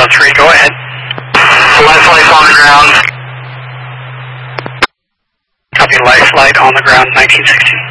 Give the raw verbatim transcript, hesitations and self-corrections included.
oh three, go ahead. Life light on the ground. Copy, life light on the ground, nineteen sixteen.